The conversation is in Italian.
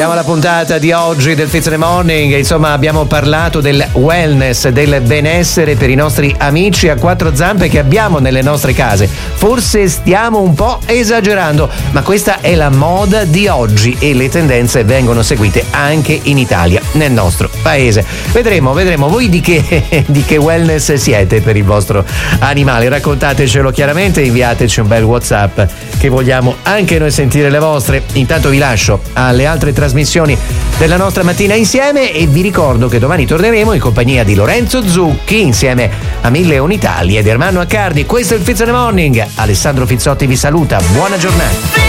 Chiudiamo la puntata di oggi del Fizz in the Morning. Insomma, abbiamo parlato del wellness, del benessere per i nostri amici a quattro zampe che abbiamo nelle nostre case. Forse stiamo un po' esagerando, ma questa è la moda di oggi e le tendenze vengono seguite anche in Italia, nel nostro paese. Vedremo. Voi di che wellness siete per il vostro animale? Raccontatecelo chiaramente, inviateci un bel WhatsApp che vogliamo anche noi sentire le vostre. Intanto vi lascio alle altre trasmissioni della nostra mattina insieme e vi ricordo che domani torneremo in compagnia di Lorenzo Zucchi insieme a Mille Unitali ed Ermanno Accardi. Questo è il Fizz in the Morning. Alessandro Fizzotti vi saluta, buona giornata.